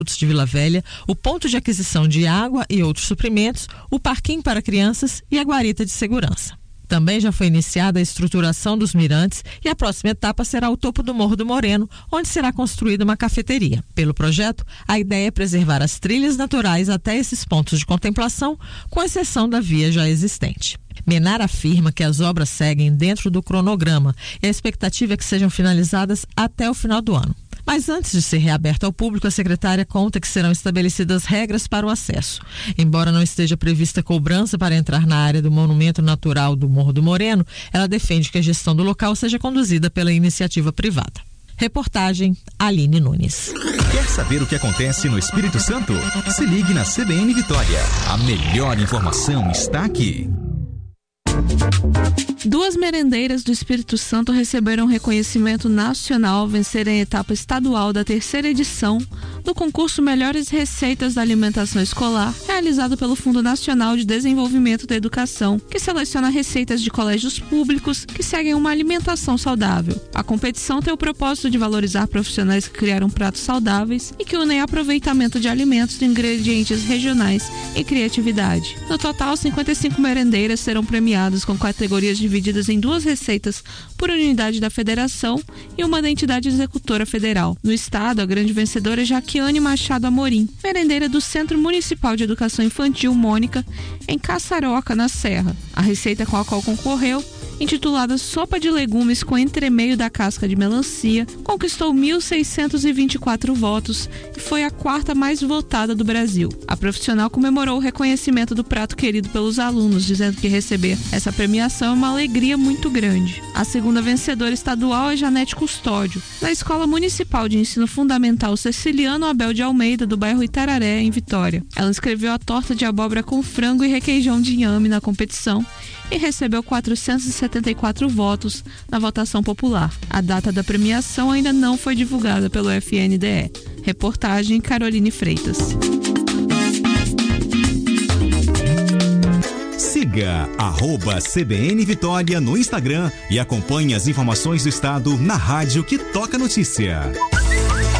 de Vila Velha, o ponto de aquisição de água e outros suprimentos, o parquinho para crianças e a guarita de segurança. Também já foi iniciada a estruturação dos mirantes e a próxima etapa será o topo do Morro do Moreno, onde será construída uma cafeteria. Pelo projeto, a ideia é preservar as trilhas naturais até esses pontos de contemplação, com exceção da via já existente. Menar afirma que as obras seguem dentro do cronograma e a expectativa é que sejam finalizadas até o final do ano. Mas antes de ser reaberto ao público, a secretária conta que serão estabelecidas regras para o acesso. Embora não esteja prevista cobrança para entrar na área do Monumento Natural do Morro do Moreno, ela defende que a gestão do local seja conduzida pela iniciativa privada. Reportagem Aline Nunes. Quer saber o que acontece no Espírito Santo? Se ligue na CBN Vitória. A melhor informação está aqui. 2 merendeiras do Espírito Santo receberam reconhecimento nacional ao vencerem a etapa estadual da 3ª edição do concurso Melhores Receitas da Alimentação Escolar, realizado pelo Fundo Nacional de Desenvolvimento da Educação, que seleciona receitas de colégios públicos que seguem uma alimentação saudável. A competição tem o propósito de valorizar profissionais que criaram pratos saudáveis e que unem aproveitamento de alimentos de ingredientes regionais e criatividade. No total, 55 merendeiras serão premiadas com categorias divididas em 2 receitas por unidade da federação e uma da entidade executora federal. No estado, a grande vencedora é Jaquiane Machado Amorim, merendeira do Centro Municipal de Educação Infantil Mônica, em Caçaroca, na Serra. A receita com a qual concorreu, intitulada Sopa de Legumes com Entremeio da Casca de Melancia, conquistou 1.624 votos e foi a 4ª mais votada do Brasil. A profissional comemorou o reconhecimento do prato querido pelos alunos, dizendo que receber essa premiação é uma alegria muito grande. A segunda vencedora estadual é Janete Custódio, da Escola Municipal de Ensino Fundamental Ceciliano Abel de Almeida, do bairro Itararé, em Vitória. Ela inscreveu a torta de abóbora com frango e requeijão de inhame na competição e recebeu 474 votos na votação popular. A data da premiação ainda não foi divulgada pelo FNDE. Reportagem Caroline Freitas. Siga @CBN Vitória no Instagram e acompanhe as informações do estado na rádio que toca notícia.